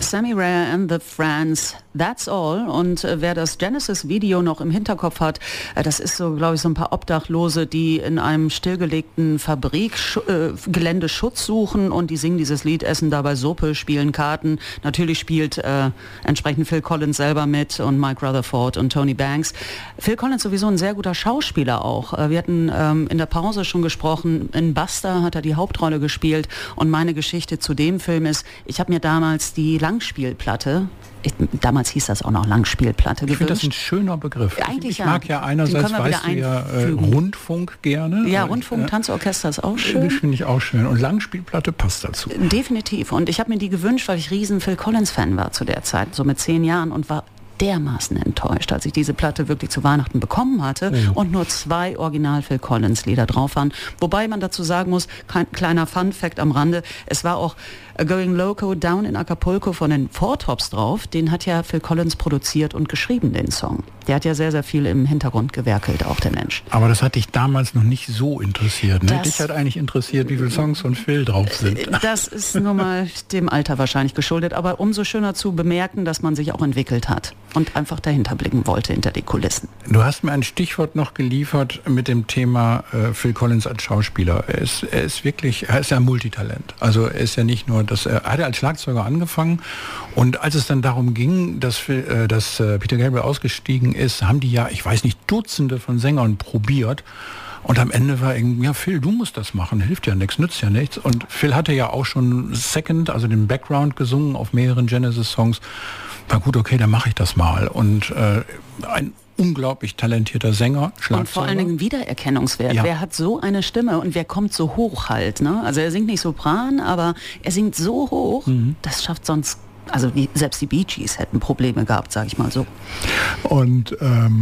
Sammy Rare and the Friends, That's All. Und wer das Genesis-Video noch im Hinterkopf hat, das ist so, glaube ich, so ein paar Obdachlose, die in einem stillgelegten Fabrikgelände Schutz suchen und die singen dieses Lied, essen dabei Suppe, spielen Karten. Natürlich spielt entsprechend Phil Collins selber mit und Mike Rutherford und Tony Banks. Phil Collins sowieso ein sehr guter Schauspieler auch. Wir hatten in der Pause schon gesprochen, in Buster hat er die Hauptrolle gespielt und meine Geschichte zu dem Film ist, ich habe mir damals die Langspielplatte, damals hieß das auch noch Langspielplatte, gewünscht. Ich finde das ein schöner Begriff. Eigentlich ich mag ja einerseits, weißt du ja, Rundfunk gerne. Ja, Rundfunk, Tanzorchester ist auch schön. Das finde ich auch schön. Und Langspielplatte passt dazu. Definitiv. Und ich habe mir die gewünscht, weil ich riesen Phil Collins-Fan war zu der Zeit, so mit 10 Jahren und war dermaßen enttäuscht, als ich diese Platte wirklich zu Weihnachten bekommen hatte und nur 2 Original Phil Collins Lieder drauf waren. Wobei man dazu sagen muss, kleiner Fun-Fact am Rande, es war auch Going Loco Down in Acapulco von den Four Tops drauf. Den hat ja Phil Collins produziert und geschrieben, den Song. Der hat ja sehr, sehr viel im Hintergrund gewerkelt, auch der Mensch. Aber das hat dich damals noch nicht so interessiert, ne? Dich hat eigentlich interessiert, wie viele Songs von Phil drauf sind. Das ist nun mal dem Alter wahrscheinlich geschuldet, aber umso schöner zu bemerken, dass man sich auch entwickelt hat und einfach dahinter blicken wollte, hinter die Kulissen. Du hast mir ein Stichwort noch geliefert mit dem Thema Phil Collins als Schauspieler. Er ist ja ein Multitalent. Also er ist ja nicht nur, er hat als Schlagzeuger angefangen und als es dann darum ging, dass Peter Gabriel ausgestiegen ist, haben die ja, ich weiß nicht, Dutzende von Sängern probiert. Und am Ende war irgendwie, ja Phil, du musst das machen, hilft ja nichts, nützt ja nichts. Und Phil hatte ja auch schon Second, also den Background gesungen auf mehreren Genesis-Songs. War gut, okay, dann mache ich das mal. Und ein unglaublich talentierter Sänger, Schlagzeuger. Und vor allen Dingen Wiedererkennungswert. Ja. Wer hat so eine Stimme und wer kommt so hoch halt? Ne? Also er singt nicht Sopran, aber er singt so hoch, das schafft sonst, also selbst die Bee Gees hätten Probleme gehabt, sage ich mal so. Und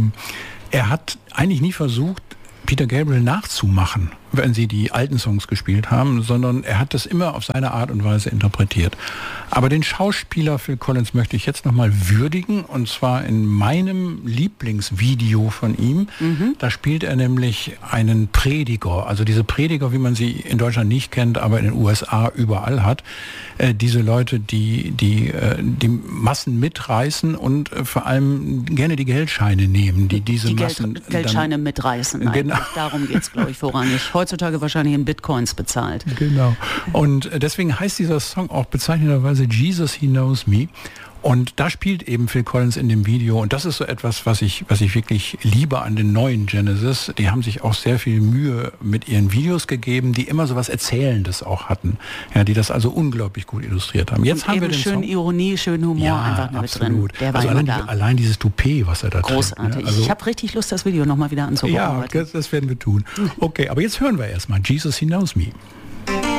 er hat eigentlich nie versucht, Peter Gabriel nachzumachen, wenn sie die alten Songs gespielt haben, sondern er hat das immer auf seine Art und Weise interpretiert. Aber den Schauspieler Phil Collins möchte ich jetzt nochmal würdigen, und zwar in meinem Lieblingsvideo von ihm. Da spielt er nämlich einen Prediger, also diese Prediger, wie man sie in Deutschland nicht kennt, aber in den USA überall hat. Diese Leute, die Massen mitreißen und vor allem gerne die Geldscheine nehmen, die diese Massen... Geldscheine mitreißen, genau. Darum geht es, glaube ich, vorrangig. Heutzutage wahrscheinlich in Bitcoins bezahlt. Genau. Und deswegen heißt dieser Song auch bezeichnenderweise Jesus, He Knows Me. Und da spielt eben Phil Collins in dem Video. Und das ist so etwas, was ich wirklich liebe an den neuen Genesis. Die haben sich auch sehr viel Mühe mit ihren Videos gegeben, die immer so was Erzählendes auch hatten. Ja, die das also unglaublich gut illustriert haben. Jetzt haben wir den schön Song. Ironie, schön Humor einfach mit drin. Der war also allein dieses Toupet, was er da trägt. Großartig. Ne? Also, ich habe richtig Lust, das Video nochmal wieder anzugucken. Ja, das werden wir tun. Okay, aber jetzt hören wir erstmal Jesus, He Knows Me.